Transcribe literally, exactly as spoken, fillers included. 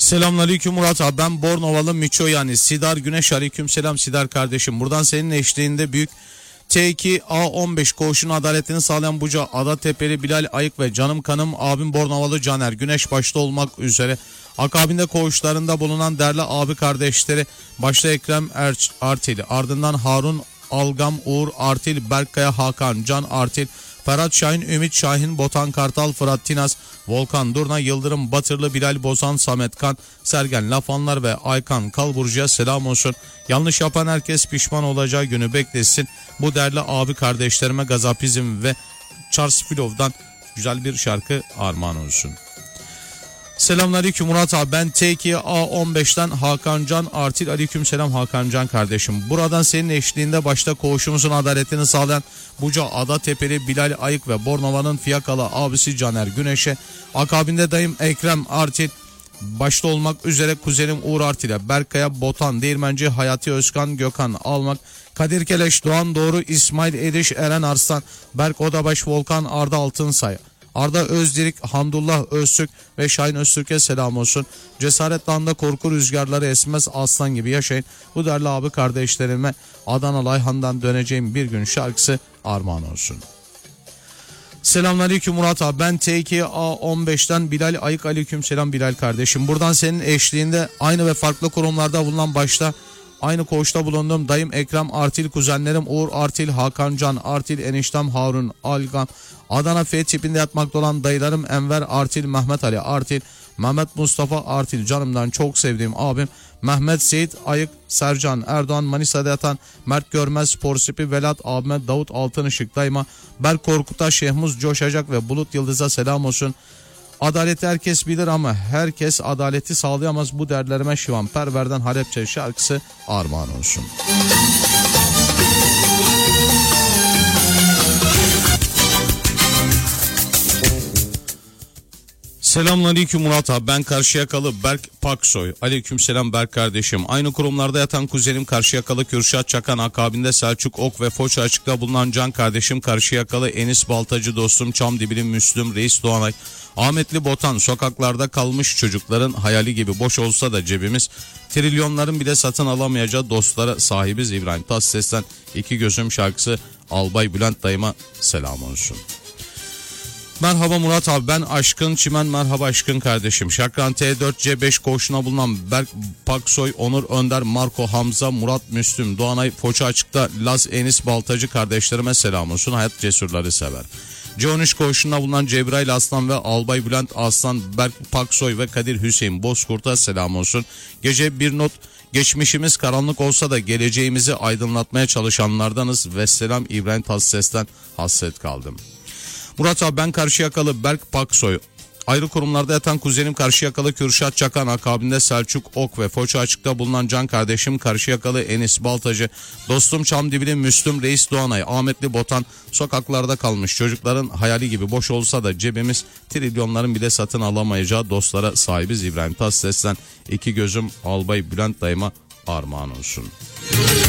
Selamünaleyküm Murat abi, ben Bornovalı Miço yani Sidar Güneş. Aleyküm selam Sidar kardeşim. Buradan senin eşliğinde büyük T iki A on beş koğuşun adaletini sağlayan Buca Adatepeli Bilal Ayık ve canım kanım abim Bornovalı Caner Güneş başta olmak üzere akabinde koğuşlarında bulunan değerli abi kardeşleri başta Ekrem er Artil, ardından Harun Algam, Uğur Artil, Berkkaya Hakan, Can Artil, Ferhat Şahin, Ümit Şahin, Botan Kartal, Fırat Tinas, Volkan Durna, Yıldırım Batırlı, Bilal Bozan, Samet Kan, Sergen Lafanlar ve Aykan Kalburcu'ya selam olsun. Yanlış yapan herkes pişman olacağı günü beklesin. Bu değerli abi kardeşlerime Gazapizm ve Charles Filov'dan güzel bir şarkı armağan olsun. Selamünaleyküm Murat abi, ben T iki A on beşten Hakan Can Artil. Aleyküm selam Hakan Can kardeşim. Buradan senin eşliğinde başta koğuşumuzun adaletini sağlayan Buca Adatepeli Bilal Ayık ve Bornova'nın fiyakalı abisi Caner Güneş'e, akabinde dayım Ekrem Artil başta olmak üzere kuzenim Uğur Artil'e, Berkkaya Botan, Değirmenci Hayati Özkan, Gökhan Almak, Kadir Keleş, Doğan Doğru, İsmail Ediş, Eren Arslan, Berk Odabaş, Volkan Arda Altınsay, Arda Özdirik, Hamdullah Öztürk ve Şahin Öztürk'e selam olsun. Cesaret dağında korku rüzgarları esmez, aslan gibi yaşayın. Bu değerli abi kardeşlerime Adana Layhan'dan döneceğim bir gün şarkısı armağan olsun. Selamünaleyküm Murat abi, ben T iki A on beşten Bilal Ayık. Aleyküm selam Bilal kardeşim. Buradan senin eşliğinde aynı ve farklı kurumlarda bulunan başta aynı koğuşta bulunduğum dayım Ekrem Artil, kuzenlerim Uğur Artil, Hakan Can Artil, eniştem Harun Algan, Adana F tipinde yatmakta olan dayılarım Enver Artil, Mehmet Ali Artil, Mehmet Mustafa Artil, canımdan çok sevdiğim abim Mehmet Seyit Ayık, Sercan Erdoğan, Manisa'da yatan Mert Görmez, Sporsipi Velat abime, Davut Altınışık dayıma, Berk Korkut'a, Şehmuz Coşacak ve Bulut Yıldız'a selam olsun. Adaleti herkes bilir ama herkes adaleti sağlayamaz. Bu derlerime Şivan Perver'den Halepçe şarkısı armağan olsun. Selamünaleyküm Murat abi, ben Karşıyakalı Berk Paksoy. Aleykümselam Berk kardeşim. Aynı kurumlarda yatan kuzenim Karşıyakalı Kürşat Çakan, akabinde Selçuk Ok ve Foça açıkta bulunan Can kardeşim Karşıyakalı Enis Baltacı, dostum Çamdibili Müslüm Reis Doğanay, Ahmetli Botan, sokaklarda kalmış çocukların hayali gibi boş olsa da cebimiz, trilyonların bile satın alamayacağı dostlara sahibiz. İbrahim Tatlıses'ten İki Gözüm şarkısı Albay Bülent dayıma selam olsun. Merhaba Murat abi, ben Aşkın Çimen. Merhaba Aşkın kardeşim. Şakran T dört C beş koğuşuna bulunan Berk Paksoy, Onur Önder, Marco Hamza, Murat Müslüm Doğanay, Foça açıkta Laz Enis Baltacı kardeşlerime selam olsun. Hayat cesurları sever. C on üç koğuşuna bulunan Cebrail Aslan ve Albay Bülent Aslan, Berk Paksoy ve Kadir Hüseyin Bozkurt'a selam olsun. Gece bir not: geçmişimiz karanlık olsa da geleceğimizi aydınlatmaya çalışanlardanız. Vesselam İbrahim Tatlıses'ten hasret kaldım. Murat abi, ben Karşıyakalı Berk Paksoy. Ayrı kurumlarda yatan kuzenim Karşıyakalı Kürşat Çakan, akabinde Selçuk Ok ve Foça açıkta bulunan Can kardeşim Karşıyakalı Enis Baltacı, dostum Çamdibili Müslüm Reis Doğanay, Ahmetli Botan, sokaklarda kalmış çocukların hayali gibi boş olsa da cebimiz, trilyonların bile satın alamayacağı dostlara sahibiz. İbrahim Tatlıses'ten İki Gözüm Albay Bülent dayıma armağan olsun.